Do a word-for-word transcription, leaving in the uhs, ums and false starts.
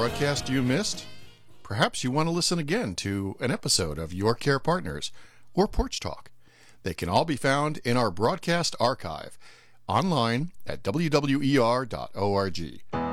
broadcast you missed? Perhaps you want to listen again to an episode of Your Care Partners or Porch Talk. They can all be found in our broadcast archive online at w w e r dot org.